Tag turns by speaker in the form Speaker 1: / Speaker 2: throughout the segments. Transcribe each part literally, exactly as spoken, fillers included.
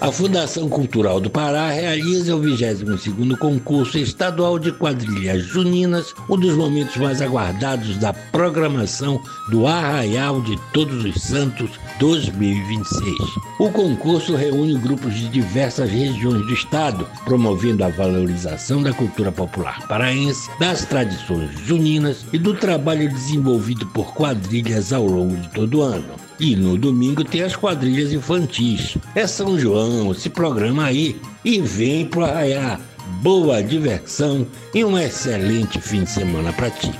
Speaker 1: A Fundação Cultural do Pará realiza o vigésimo segundo concurso estadual de quadrilhas juninas, um dos momentos mais aguardados da programação do Arraial de Todos os Santos dois mil e vinte e seis. O concurso reúne grupos de diversas regiões do estado, promovendo a valorização da cultura popular paraense, das tradições juninas e do trabalho desenvolvido por quadrilhas ao longo de todo o ano. E no domingo tem as quadrilhas infantis. É São João, se programa aí e vem pro Arraiá. Boa diversão e um excelente fim de semana para ti.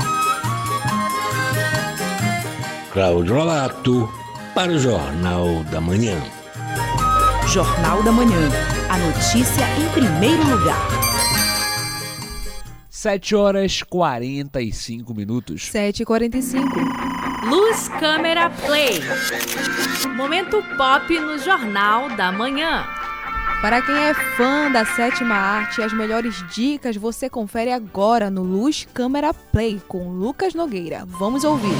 Speaker 1: Cláudio Olato, para o Jornal da Manhã.
Speaker 2: Jornal da Manhã. A notícia em primeiro lugar.
Speaker 3: sete horas e quarenta e cinco minutos.
Speaker 4: sete e quarenta e cinco.
Speaker 5: Luz, câmera, play. Momento pop no Jornal da Manhã.
Speaker 4: Para quem é fã da sétima arte, as melhores dicas você confere agora no Luz, Câmera, Play com Lucas Nogueira. Vamos ouvir.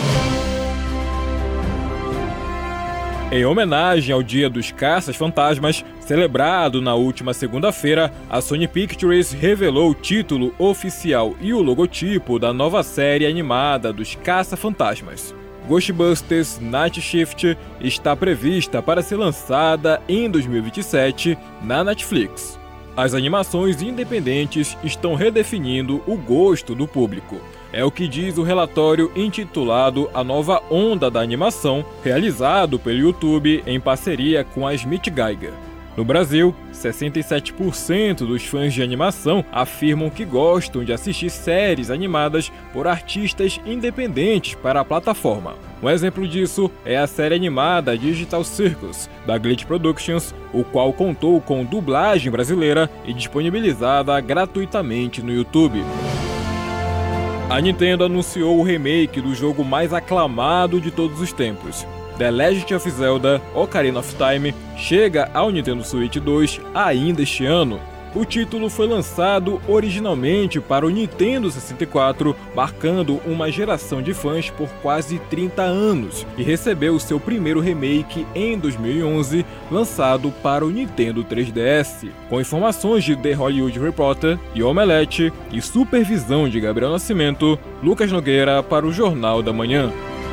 Speaker 6: Em homenagem ao Dia dos Caças-Fantasmas, celebrado na última segunda-feira, a Sony Pictures revelou o título oficial e o logotipo da nova série animada dos Caça-Fantasmas. Ghostbusters Night Shift está prevista para ser lançada em dois mil e vinte e sete na Netflix. As animações independentes estão redefinindo o gosto do público. É o que diz o relatório intitulado A Nova Onda da Animação, realizado pelo YouTube em parceria com a Smith Geiger. No Brasil, sessenta e sete por cento dos fãs de animação afirmam que gostam de assistir séries animadas por artistas independentes para a plataforma. Um exemplo disso é a série animada Digital Circus, da Glitch Productions, o qual contou com dublagem brasileira e disponibilizada gratuitamente no YouTube. A Nintendo anunciou o remake do jogo mais aclamado de todos os tempos. The Legend of Zelda Ocarina of Time chega ao Nintendo Switch dois ainda este ano. O título foi lançado originalmente para o Nintendo sessenta e quatro, marcando uma geração de fãs por quase trinta anos, e recebeu seu primeiro remake em dois mil e onze, lançado para o Nintendo três D S. Com informações de The Hollywood Reporter e Omelete e supervisão de Gabriel Nascimento, Lucas Nogueira para o Jornal da Manhã.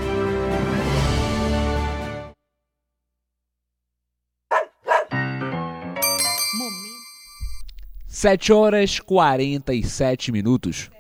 Speaker 3: sete horas e quarenta e sete minutos.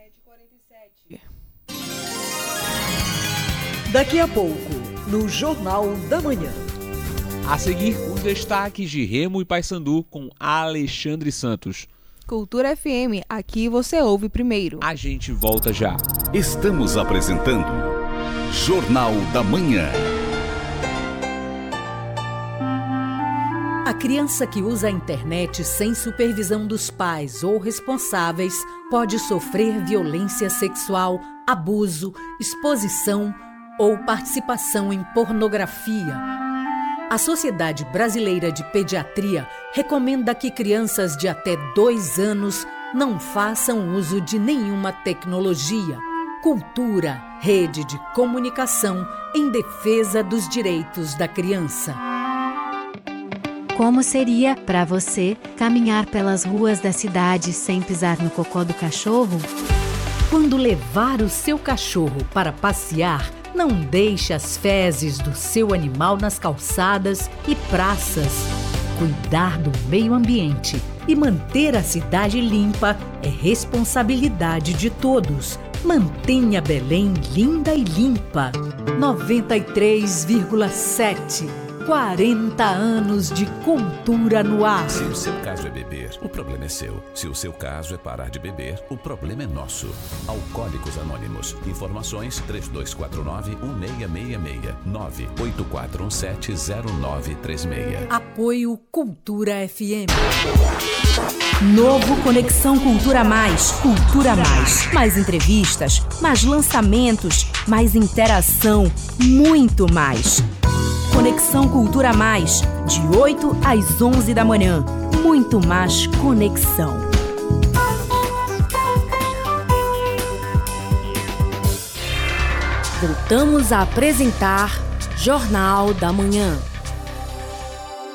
Speaker 2: Daqui a pouco, no Jornal da Manhã.
Speaker 3: A seguir, os destaques de Remo e Paysandu com Alexandre Santos.
Speaker 4: Cultura F M, aqui você ouve primeiro.
Speaker 3: A gente volta já.
Speaker 7: Estamos apresentando Jornal da Manhã.
Speaker 8: A criança que usa a internet sem supervisão dos pais ou responsáveis pode sofrer violência sexual, abuso, exposição ou participação em pornografia. A Sociedade Brasileira de Pediatria recomenda que crianças de até dois anos não façam uso de nenhuma tecnologia. Cultura, rede de comunicação em defesa dos direitos da criança.
Speaker 9: Como seria, para você, caminhar pelas ruas da cidade sem pisar no cocô do cachorro?
Speaker 8: Quando levar o seu cachorro para passear, não deixe as fezes do seu animal nas calçadas e praças. Cuidar do meio ambiente e manter a cidade limpa é responsabilidade de todos. Mantenha Belém linda e limpa. noventa e três vírgula sete. quarenta anos de cultura no ar.
Speaker 7: Se o seu caso é beber, o problema é seu. Se o seu caso é parar de beber, o problema é nosso. Alcoólicos Anônimos. Informações três dois quatro nove, um seis seis seis, nove oito quatro um sete zero nove três seis.
Speaker 8: Apoio Cultura F M.
Speaker 2: Novo Conexão Cultura Mais. Cultura Mais. Mais entrevistas, mais lançamentos, mais interação, muito mais. Conexão Cultura Mais, de oito às onze da manhã. Muito mais conexão.
Speaker 5: Voltamos a apresentar Jornal da Manhã.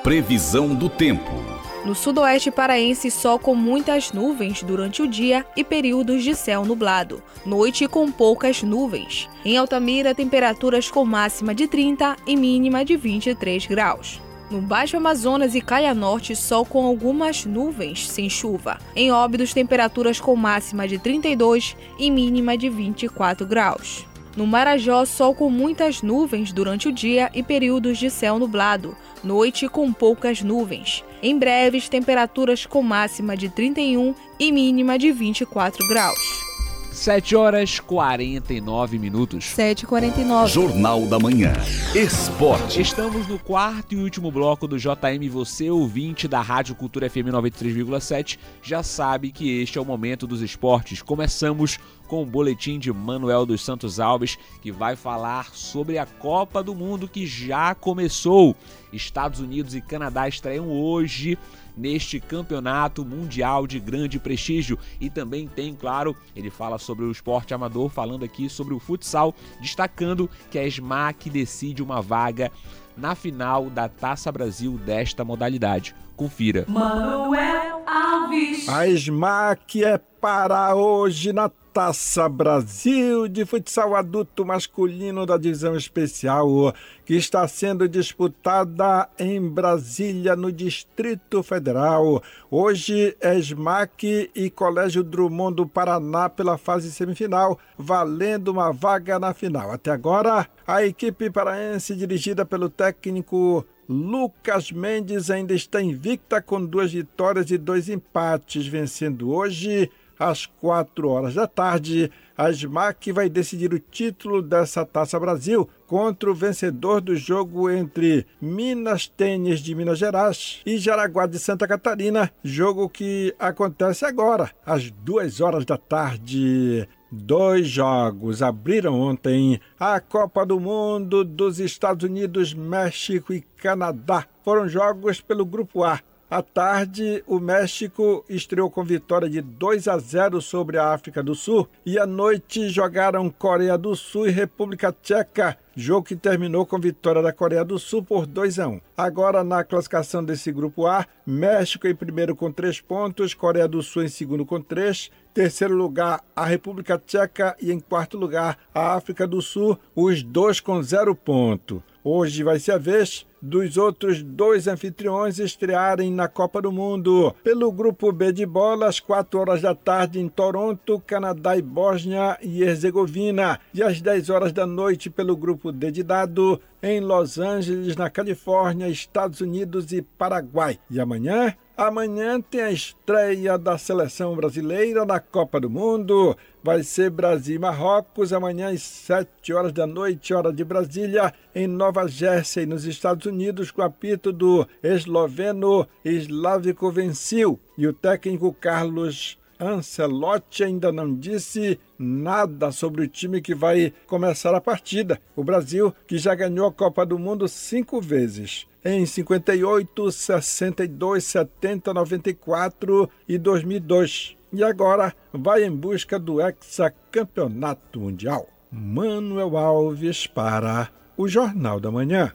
Speaker 7: Previsão do tempo.
Speaker 4: No sudoeste paraense, sol com muitas nuvens durante o dia e períodos de céu nublado. Noite com poucas nuvens. Em Altamira, temperaturas com máxima de trinta e mínima de vinte e três graus. No Baixo Amazonas e Calha Norte, sol com algumas nuvens, sem chuva. Em Óbidos, temperaturas com máxima de trinta e dois e mínima de vinte e quatro graus. No Marajó, sol com muitas nuvens durante o dia e períodos de céu nublado. Noite com poucas nuvens. Em Breves, temperaturas com máxima de trinta e um e mínima de vinte e quatro graus.
Speaker 3: sete horas e quarenta e nove minutos.
Speaker 4: sete e quarenta e nove.
Speaker 7: Jornal da Manhã. Esporte.
Speaker 3: Estamos no quarto e último bloco do J M. Você, ouvinte da Rádio Cultura F M noventa e três vírgula sete, já sabe que este é o momento dos esportes. Começamos com o boletim de Manuel dos Santos Alves, que vai falar sobre a Copa do Mundo que já começou. Estados Unidos e Canadá estreiam hoje neste campeonato mundial de grande prestígio. E também tem, claro, ele fala sobre o esporte amador, falando aqui sobre o futsal, destacando que a SMAC decide uma vaga na final da Taça Brasil desta modalidade. Confira.
Speaker 10: Manuel Alves.
Speaker 11: A SMAC é para hoje na Taça Brasil de futsal adulto masculino da divisão especial, que está sendo disputada em Brasília, no Distrito Federal. Hoje é SMAC e Colégio Drummond do Paraná pela fase semifinal, valendo uma vaga na final. Até agora, a equipe paraense, dirigida pelo técnico Lucas Mendes, ainda está invicta com duas vitórias e dois empates, vencendo hoje às quatro horas da tarde. A SMAC vai decidir o título dessa Taça Brasil contra o vencedor do jogo entre Minas Tênis de Minas Gerais e Jaraguá de Santa Catarina, jogo que acontece agora, às duas horas da tarde. Dois jogos abriram ontem a Copa do Mundo dos Estados Unidos, México e Canadá. Foram jogos pelo Grupo A. À tarde, o México estreou com vitória de dois a zero sobre a África do Sul. E à noite jogaram Coreia do Sul e República Tcheca, jogo que terminou com vitória da Coreia do Sul por dois a um. Agora, na classificação desse Grupo A, México em primeiro com três pontos, Coreia do Sul em segundo com três, terceiro lugar a República Tcheca e em quarto lugar a África do Sul, os dois com zero ponto. Hoje vai ser a vez dos outros dois anfitriões estrearem na Copa do Mundo. Pelo Grupo B de bola, às quatro horas da tarde em Toronto, Canadá e Bósnia e Herzegovina. E às dez horas da noite pelo Grupo D de dado, em Los Angeles, na Califórnia, Estados Unidos e Paraguai. E amanhã? Amanhã tem a estreia da seleção brasileira na Copa do Mundo. Vai ser Brasil e Marrocos, amanhã às sete horas da noite, hora de Brasília, em Nova Jersey, nos Estados Unidos, com o apito do esloveno Slavko Vencil. E o técnico Carlos Ancelotti ainda não disse nada sobre o time que vai começar a partida. O Brasil, que já ganhou a Copa do Mundo cinco vezes, em cinquenta e oito, sessenta e dois, setenta, noventa e quatro e dois mil e dois. E agora vai em busca do hexacampeonato mundial. Manuel Alves para o Jornal da Manhã.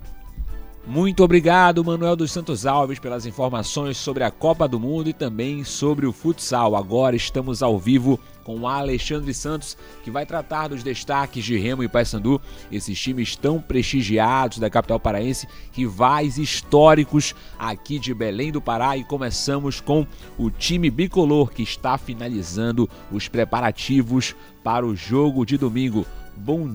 Speaker 3: Muito obrigado, Manuel dos Santos Alves, pelas informações sobre a Copa do Mundo e também sobre o futsal. Agora estamos ao vivo com o Alexandre Santos, que vai tratar dos destaques de Remo e Paysandu, esses times tão prestigiados da capital paraense, rivais históricos aqui de Belém do Pará. E começamos com o time bicolor, que está finalizando os preparativos para o jogo de domingo. Bom